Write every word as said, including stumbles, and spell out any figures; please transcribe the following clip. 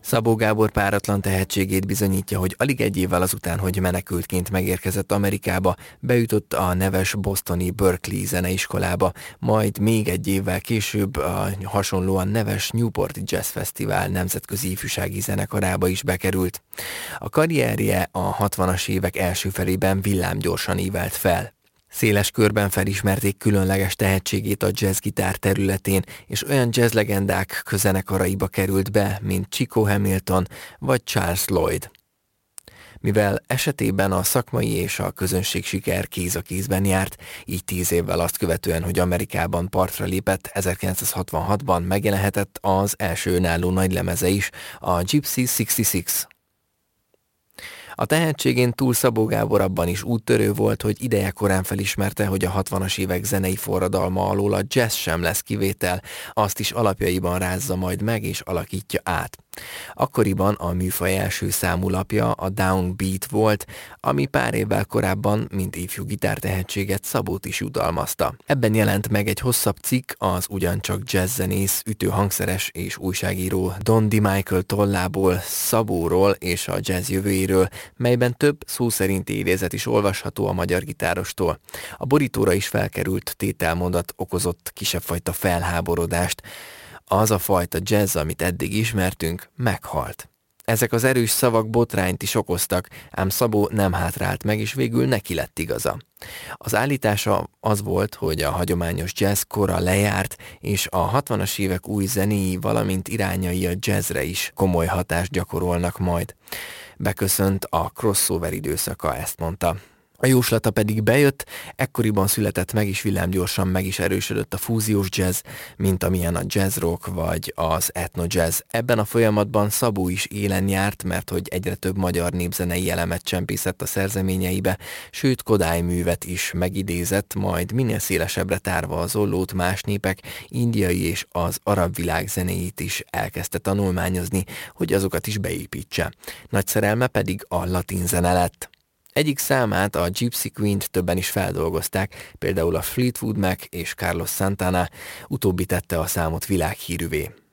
Szabó Gábor páratlan tehetségét bizonyítja, hogy alig egy évvel azután, hogy menekültként megérkezett Amerikába, beütött a neves bostoni Berkeley zeneiskolába, majd még egy évvel később a hasonlóan neves Newporti Jazz Fesztivál nemzetközi ifjúsági zenekarába is bekerült. A karrierje a hatvanas évek első felében villámgyorsan ívelt fel. Széles körben felismerték különleges tehetségét a jazzgitár területén, és olyan jazzlegendák közenekaraiba került be, mint Chico Hamilton vagy Charles Lloyd. Mivel esetében a szakmai és a közönség siker kéz a kézben járt, így tíz évvel azt követően, hogy Amerikában partra lépett, ezerkilencszázhatvanhatban megjelenhetett az első önálló nagylemeze is, a Gypsy hatvanhat. A tehetségén túl Szabó Gábor abban is úttörő volt, hogy ideje korán felismerte, hogy a hatvanas évek zenei forradalma alól a jazz sem lesz kivétel, azt is alapjaiban rázza majd meg és alakítja át. Akkoriban a műfaj első számú lapja a Downbeat volt, ami pár évvel korábban, mint ifjú gitártehetséget Szabót is jutalmazta. Ebben jelent meg egy hosszabb cikk az ugyancsak jazzzenész, ütőhangszeres és újságíró Don DeMichael tollából Szabóról és a jazz jövőjéről, melyben több szó szerinti idézet is olvasható a magyar gitárostól. A borítóra is felkerült tételmondat okozott kisebb fajta felháborodást. Az a fajta jazz, amit eddig ismertünk, meghalt. Ezek az erős szavak botrányt is okoztak, ám Szabó nem hátrált meg, és végül neki lett igaza. Az állítása az volt, hogy a hagyományos jazz kora lejárt, és a hatvanas évek új zenéi, valamint irányai a jazzre is komoly hatást gyakorolnak majd. Beköszönt a crossover időszaka, ezt mondta. A jóslata pedig bejött, ekkoriban született meg is villámgyorsan meg is erősödött a fúziós jazz, mint amilyen a jazz rock vagy az ethno jazz. Ebben a folyamatban Szabó is élen járt, mert hogy egyre több magyar népzenei elemet csempészett a szerzeményeibe, sőt Kodály művet is megidézett, majd minél szélesebbre tárva az ollót más népek, indiai és az arab világ zenéit is elkezdte tanulmányozni, hogy azokat is beépítse. Nagy szerelme pedig a latin zene lett. Egyik számát, a Gypsy Queen-t többen is feldolgozták, például a Fleetwood Mac és Carlos Santana, utóbbi tette a számot világhírűvé.